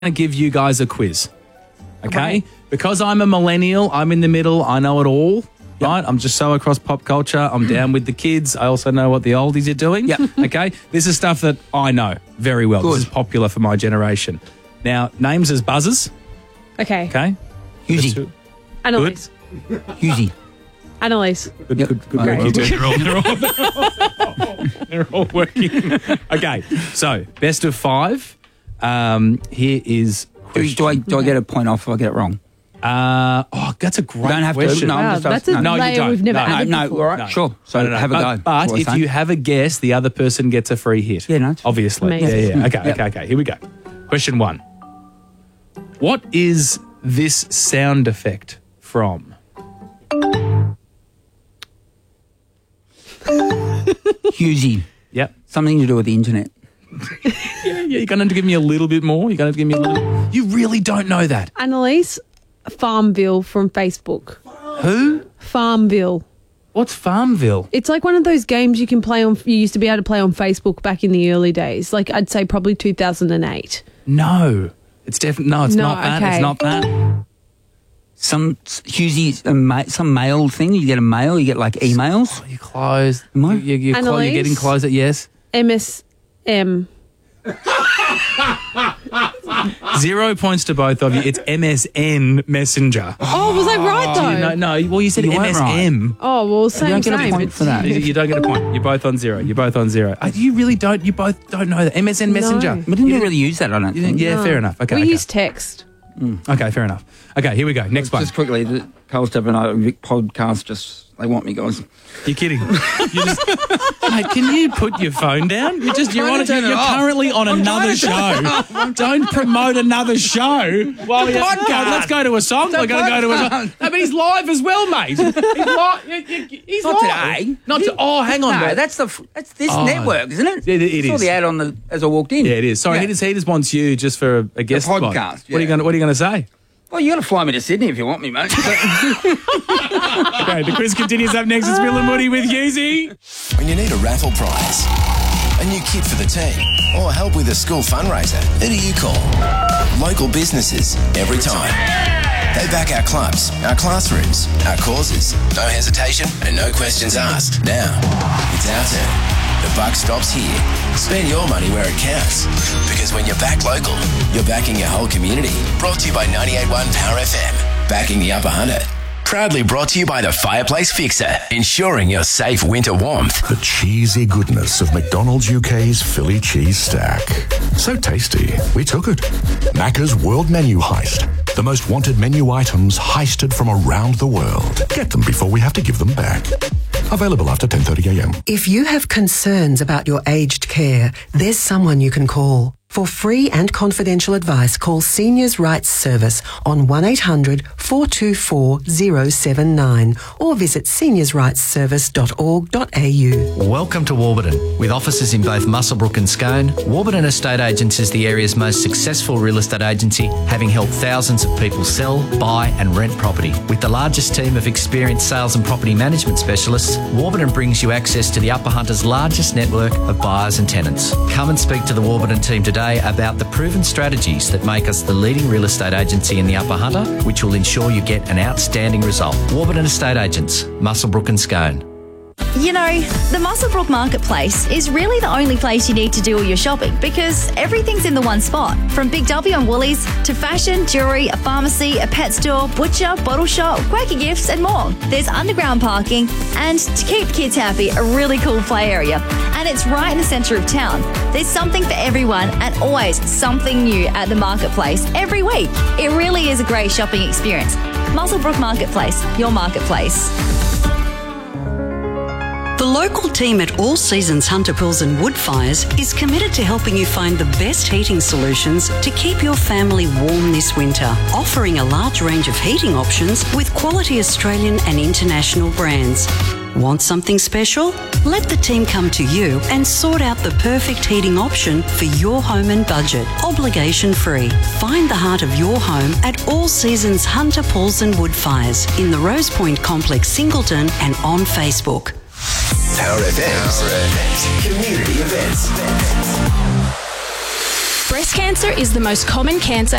going to give you guys a quiz, okay? Because I'm a millennial, I'm in the middle, I know it all, right? I'm just so across pop culture. I'm down with the kids. I also know what the oldies are doing, okay? This is stuff that I know very well. Good. This is popular for my generation. Now, names as buzzers, Okay. okay? Hughesy. Annalise. Hughesy. Annalise. Good work, you two. They're all working. Okay, so best of five. Here is... Do I get a point off if I get it wrong? That's a great You don't have question. to. No, I'm Wow, just that's asking. a No, you layer don't. we've never No, added No, before. all right, sure. So No. have a go. But That's what if I'm you saying. have a guess, the other person gets a free hit. Yeah, no, it's Obviously. amazing. Yeah. Okay. Here we go. Question 1. What is this sound effect from? Hughesy. Yep. Something to do with the internet. Yeah, you're going to give me a little bit more. You're going to give me a little... You really don't know that. Annalise, Farmville from Facebook. Who? Farmville. What's Farmville? It's like one of those games you can play on. You used to be able to play on Facebook back in the early days. Like I'd say probably 2008. No. It's definitely... No, it's No, not that. okay. It's not that. Some Hughesy, some mail thing. You get a mail. You get like emails. You're close. Am I? You're Annalise? getting closer, yes. MSM. 0 points to both of you. It's MSN Messenger. Oh, was I right though? No. Well, you said You weren't MSM. Oh, well, same. don't get a same. point for that. You don't get a point. You're both on zero. You really don't. You both don't know that. MSN Messenger. No. We didn't really use that, I don't You think- think. yeah, No. fair enough. Okay. We okay. use text. Okay, fair enough. Okay, here we go. Next one. Just quickly, the Carl Step and I Vic podcast, they want me, guys. You're kidding. Mate, can you put your phone down? You're currently on another show. Don't promote another show. Well, podcast. Let's go to a song. We're going to go to a song. podcast. No, but he's live as well, mate. He's live. He's Not live. today. Hang on. No, that's this network, isn't it? It I saw is. the ad as I walked in. Yeah, it is. Sorry, Yeah. he just wants you just for a guest spot. podcast, What are you yeah. going to say? Well, you got to fly me to Sydney if you want me, mate. Okay, the quiz continues up next. It's Bill and Woody with Yuzi. When you need a raffle prize, a new kit for the team, or help with a school fundraiser, who do you call? Local businesses, every time. They back our clubs, our classrooms, our causes. No hesitation and no questions asked. Now, it's our turn. The buck stops here. Spend your money where it counts. Because when you're back local, you're backing your whole community. Brought to you by 98.1 Power FM. Backing the Upper Hunter. Proudly brought to you by the Fireplace Fixer, ensuring your safe winter warmth. The cheesy goodness of McDonald's UK's Philly cheese stack. So tasty, we took it. Macca's World Menu Heist. The most wanted menu items heisted from around the world. Get them before we have to give them back. Available after 10:30am. If you have concerns about your aged care, there's someone you can call. For free and confidential advice, call Seniors Rights Service on 1-800-424-079 or visit seniorsrightsservice.org.au. Welcome to Warburton. With offices in both Muswellbrook and Scone, Warburton Estate Agents is the area's most successful real estate agency, having helped thousands of people sell, buy and rent property. With the largest team of experienced sales and property management specialists, Warburton brings you access to the Upper Hunter's largest network of buyers and tenants. Come and speak to the Warburton team today about the proven strategies that make us the leading real estate agency in the Upper Hunter, which will ensure you get an outstanding result. Warburton Estate Agents, Muswellbrook and Scone. You know, the Muswellbrook Marketplace is really the only place you need to do all your shopping because everything's in the one spot. From Big W and Woolies to fashion, jewellery, a pharmacy, a pet store, butcher, bottle shop, Quaker Gifts and more. There's underground parking and, to keep kids happy, a really cool play area. And it's right in the centre of town. There's something for everyone and always something new at the Marketplace every week. It really is a great shopping experience. Muswellbrook Marketplace, your marketplace. The local team at All Seasons Hunter Pools and Woodfires is committed to helping you find the best heating solutions to keep your family warm this winter, offering a large range of heating options with quality Australian and international brands. Want something special? Let the team come to you and sort out the perfect heating option for your home and budget, obligation free. Find the heart of your home at All Seasons Hunter Pools and Woodfires in the Rose Point Complex, Singleton and on Facebook. Power FM's community events. Breast cancer is the most common cancer